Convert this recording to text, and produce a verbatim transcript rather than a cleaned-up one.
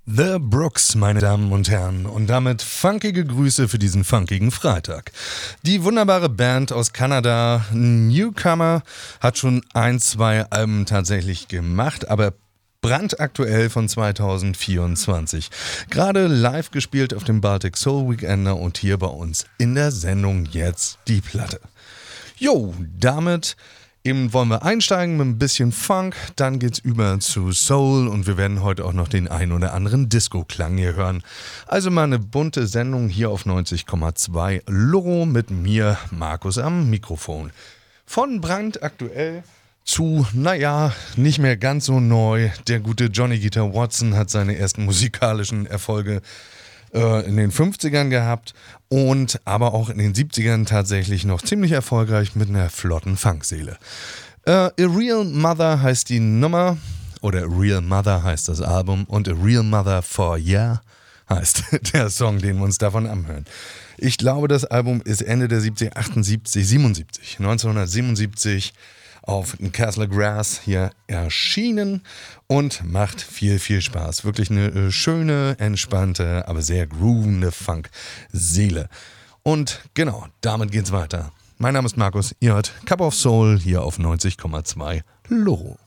The Brooks, meine Damen und Herren, und damit funkige Grüße für diesen funkigen Freitag. Die wunderbare Band aus Kanada, Newcomer, hat schon ein, zwei Alben tatsächlich gemacht, aber brandaktuell von zwanzig vierundzwanzig. Gerade live gespielt auf dem Baltic Soul Weekender und hier bei uns in der Sendung jetzt die Platte. Jo, damit eben wollen wir einsteigen mit ein bisschen Funk, dann geht's über zu Soul und wir werden heute auch noch den ein oder anderen Disco-Klang hier hören. Also mal eine bunte Sendung hier auf neunzig Komma zwei Loro mit mir, Markus, am Mikrofon. Von brandaktuell zu, naja, nicht mehr ganz so neu. Der gute Johnny Guitar Watson hat seine ersten musikalischen Erfolge äh, in den fünfzigern gehabt und aber auch in den siebzigern tatsächlich noch ziemlich erfolgreich mit einer flotten Funkseele. Äh, A Real Mother heißt die Nummer, oder A Real Mother heißt das Album und A Real Mother for Yeah heißt der Song, den wir uns davon anhören. Ich glaube, das Album ist Ende der siebziger, achtundsiebzig, siebenundsiebzig, neunzehnhundertsiebenundsiebzig auf Castle Grass hier erschienen und macht viel, viel Spaß. Wirklich eine schöne, entspannte, aber sehr groovende Funk-Seele. Und genau, damit geht's weiter. Mein Name ist Markus, ihr hört Cup of Soul hier auf neunzig Komma zwei Loro.